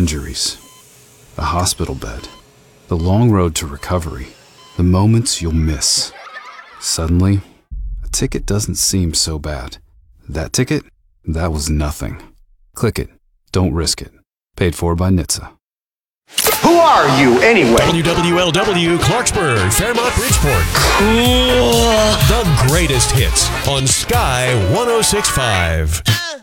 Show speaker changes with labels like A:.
A: injuries, a hospital bed, the long road to recovery, the moments you'll miss. Suddenly, a ticket doesn't seem so bad. That ticket? That was nothing. Click it. Don't risk it. Paid for by NHTSA.
B: Who are you, anyway?
C: WWLW, Clarksburg, Fairmont, Bridgeport.
D: Cool.
C: The greatest hits on Sky 106.5.